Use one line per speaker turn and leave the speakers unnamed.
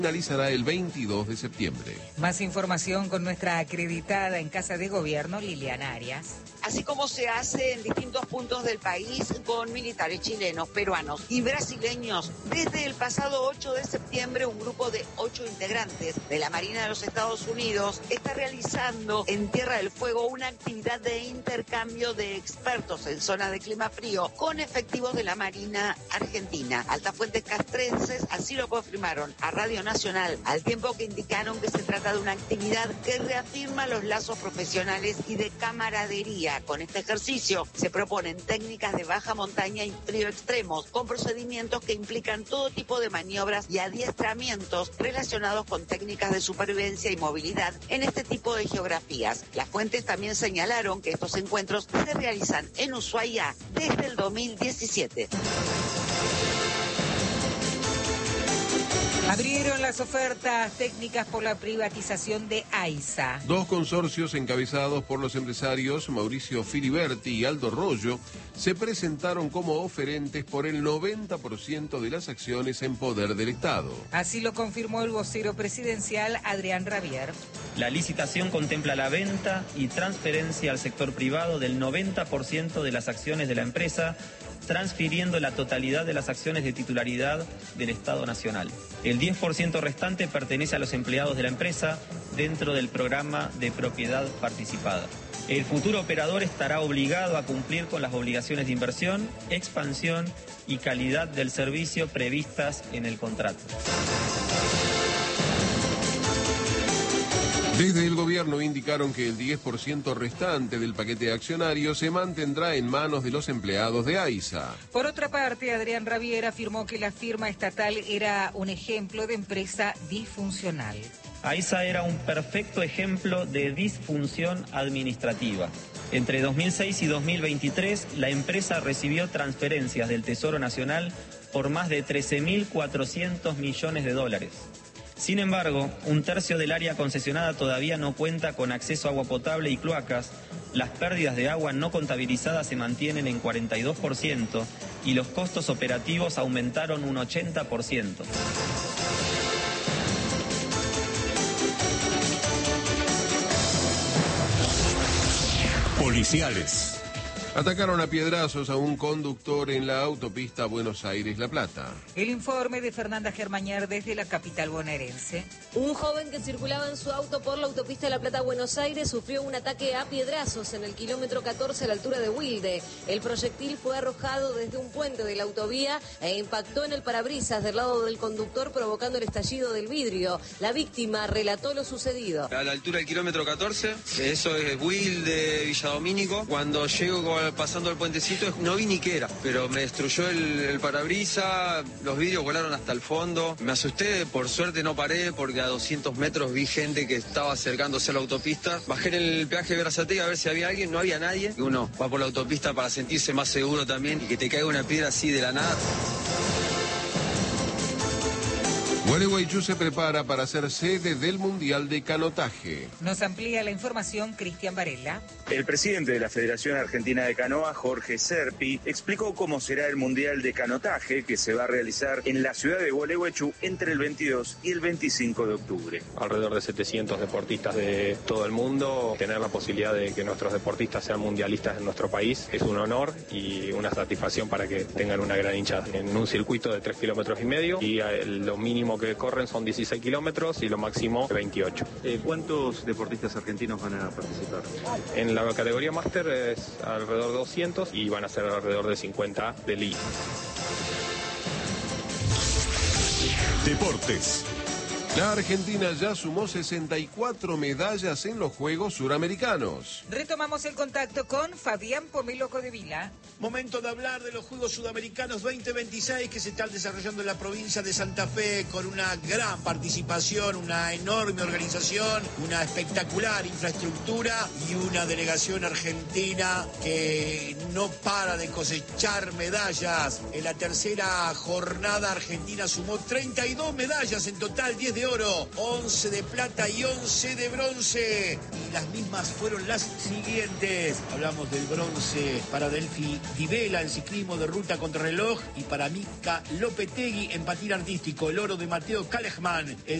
finalizará el 22 de septiembre.
Más información con nuestra acreditada en Casa de Gobierno, Liliana Arias.
Así como se hace en distintos puntos del país con militares chilenos, peruanos y brasileños. Desde el pasado 8 de septiembre, un grupo de 8 integrantes de la Marina de los Estados Unidos está realizando en Tierra del Fuego una actividad de intercambio de expertos en zona de clima frío con efectivos de la Marina Argentina. Altafuentes castrenses así lo confirmaron a Radio Nacional, al tiempo que indicaron que se trata de una actividad que reafirma los lazos profesionales y de camaradería. Con este ejercicio se proponen técnicas de baja montaña y frío extremos, con procedimientos que implican todo tipo de maniobras y adiestramientos relacionados con técnicas de supervivencia y movilidad en este tipo de geografías. Las fuentes también señalaron que estos encuentros se realizan en Ushuaia desde el 2017.
Abrieron las ofertas técnicas por la privatización de AISA.
Dos consorcios encabezados por los empresarios Mauricio Filiberti y Aldo Rollo se presentaron como oferentes por el 90% de las acciones en poder del Estado.
Así lo confirmó el vocero presidencial Adrián Rabier.
La licitación contempla la venta y transferencia al sector privado del 90% de las acciones de la empresa, transfiriendo la totalidad de las acciones de titularidad del Estado Nacional. El 10% restante pertenece a los empleados de la empresa dentro del programa de propiedad participada. El futuro operador estará obligado a cumplir con las obligaciones de inversión, expansión y calidad del servicio previstas en el contrato.
Desde el gobierno indicaron que el 10% restante del paquete accionario se mantendrá en manos de los empleados de AISA.
Por otra parte, Adrián Rabier afirmó que la firma estatal era un ejemplo de empresa disfuncional.
AISA era un perfecto ejemplo de disfunción administrativa. Entre 2006 y 2023, la empresa recibió transferencias del Tesoro Nacional por más de 13.400 millones de dólares. Sin embargo, un tercio del área concesionada todavía no cuenta con acceso a agua potable y cloacas, las pérdidas de agua no contabilizadas se mantienen en 42% y los costos operativos aumentaron un 80%.
Policiales.
Atacaron a piedrazos a un conductor en la autopista Buenos Aires-La Plata.
El informe de Fernanda Germañar desde la capital bonaerense.
Un joven que circulaba en su auto por la autopista de La Plata-Buenos Aires sufrió un ataque a piedrazos en el kilómetro 14 a la altura de Wilde. El proyectil fue arrojado desde un puente de la autovía e impactó en el parabrisas del lado del conductor, provocando el estallido del vidrio. La víctima relató lo sucedido.
A la altura del kilómetro 14, eso es Wilde, Villa Domínico. Cuando llego pasando el puentecito, no vi ni qué era, pero me destruyó el parabrisas, los vidrios volaron hasta el fondo. Me asusté, por suerte no paré, porque a 200 metros vi gente que estaba acercándose a la autopista. Bajé en el peaje de Berazategui a ver si había alguien, no había nadie. Uno va por la autopista para sentirse más seguro también, y que te caiga una piedra así de la nada.
Gualeguaychú se prepara para ser sede del Mundial de Canotaje.
Nos amplía la información Cristian Varela.
El presidente de la Federación Argentina de Canoa, Jorge Serpi, explicó cómo será el Mundial de Canotaje que se va a realizar en la ciudad de Gualeguaychú entre el 22 y el 25 de octubre.
Alrededor de 700 deportistas de todo el mundo. Tener la posibilidad de que nuestros deportistas sean mundialistas en nuestro país es un honor y una satisfacción para que tengan una gran hinchada. En un circuito de 3,5 kilómetros y lo mínimo que corren son 16 kilómetros y lo máximo 28.
¿Cuántos deportistas argentinos van a participar?
En la categoría máster es alrededor de 200 y van a ser alrededor de 50 de liga.
Deportes.
La Argentina ya sumó 64 medallas en los Juegos Suramericanos.
Retomamos el contacto con Fabián Pomelo Codevila.
Momento de hablar de los Juegos Sudamericanos 2026 que se están desarrollando en la provincia de Santa Fe con una gran participación, una enorme organización, una espectacular infraestructura y una delegación argentina que no para de cosechar medallas. En la tercera jornada Argentina sumó 32 medallas en total, 10 de oro, 11 de plata y 11 de bronce. Y las mismas fueron las siguientes. Hablamos del bronce para Delphi Di Vela en ciclismo de ruta contrarreloj y para Mica Lopetegui en patín artístico. El oro de Mateo Kalejman.